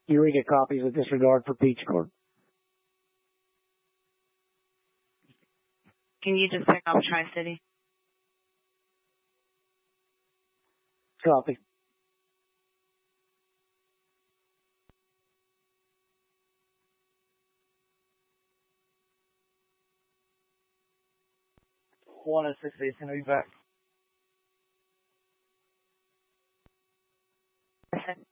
Eureka copies with disregard for Peach Corp. Can you just pick up Tri-City? Copy. One and 6 days, can I be back?